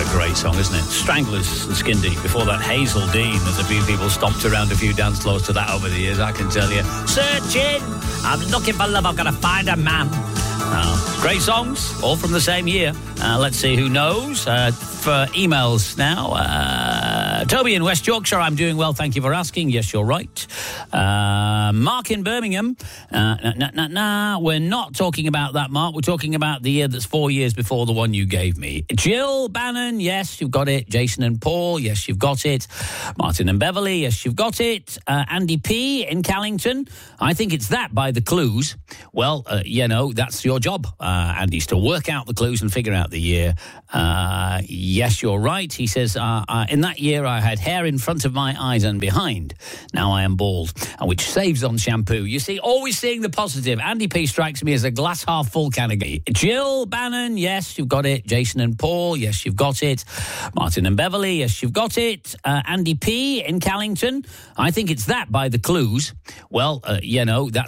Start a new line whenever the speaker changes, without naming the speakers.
a great song, isn't it? Stranglers and Skin Deep. Before that, Hazel Dean. There's a few people stomped around a few dance floors to that over the years, I can tell you. Searching, I'm looking for love, I've got to find a man. Great songs, all from the same year. Let's see who knows. For emails now. Toby in West Yorkshire, I'm doing well, thank you for asking. Yes, you're right. Mark in Birmingham. We're not talking about that, Mark. We're talking about the year that's 4 years before the one you gave me. Jill Bannon, yes, you've got it. Jason and Paul, yes, you've got it. Martin and Beverly, yes, you've got it. Andy P in Callington, I think it's that by the clues. Well, that's your job, Andy's to work out the clues and figure out the year. Yes, you're right. He says, in that year I had hair in front of my eyes and behind. Now I am bald, which saves on shampoo. You see, always seeing the positive. Andy P strikes me as a glass half full kind of guy. Jill Bannon, yes, you've got it. Jason and Paul, yes, you've got it. Martin and Beverly, yes, you've got it. Andy P in Callington, I think it's that by the clues. Well, that's